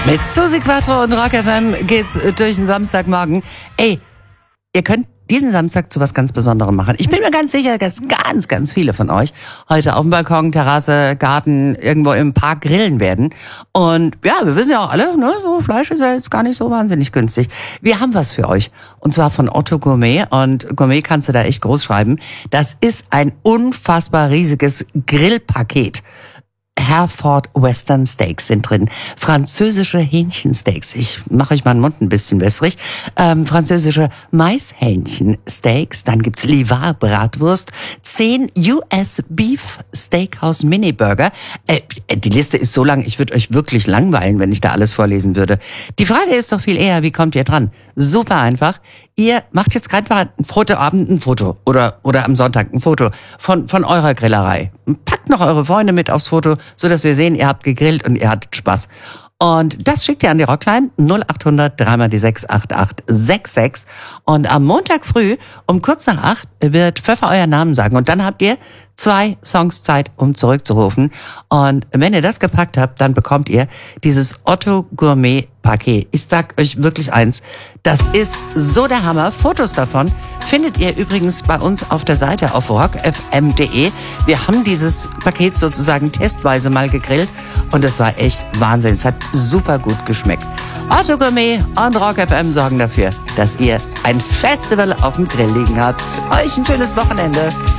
Mit Susi Quattro und Rock FM geht's durch den Samstagmorgen. Ey, ihr könnt diesen Samstag zu was ganz Besonderem machen. Ich bin mir ganz sicher, dass ganz viele von euch heute auf dem Balkon, Terrasse, Garten, irgendwo im Park grillen werden. Und ja, wir wissen ja auch alle, ne, so Fleisch ist ja jetzt gar nicht so wahnsinnig günstig. Wir haben was für euch. Und zwar von Otto Gourmet. Und Gourmet kannst du da echt groß schreiben. Das ist ein unfassbar riesiges Grillpaket. Hereford Western Steaks sind drin. Französische Hähnchensteaks. Ich mache euch mal den Mund ein bisschen wässrig. Französische Maishähnchensteaks. Dann gibt's Livar Bratwurst. 10 US Beef Steakhouse Mini Burger. Die Liste ist so lang, ich würde euch wirklich langweilen, wenn ich da alles vorlesen würde. Die Frage ist doch viel eher, wie kommt ihr dran? Super einfach. Ihr macht jetzt gerade mal ein Fotoabend ein Foto oder am Sonntag ein Foto von eurer Grillerei. Packt noch eure Freunde mit aufs Foto, so dass wir sehen, ihr habt gegrillt und ihr hattet Spaß. Und das schickt ihr an die Rockline 0800 3 die 68866. Und am Montag früh um kurz nach 8 wird Pfeffer euren Namen sagen. Und dann habt ihr 2 Songs Zeit, um zurückzurufen. Und wenn ihr das gepackt habt, dann bekommt ihr dieses Otto Gourmet Paket. Ich sag euch wirklich eins, das ist so der Hammer. Fotos davon findet ihr übrigens bei uns auf der Seite auf rockfm.de. Wir haben dieses Paket sozusagen testweise mal gegrillt und es war echt Wahnsinn. Es hat super gut geschmeckt. Otto Gourmet und Rock FM sorgen dafür, dass ihr ein Festival auf dem Grill liegen habt. Euch ein schönes Wochenende.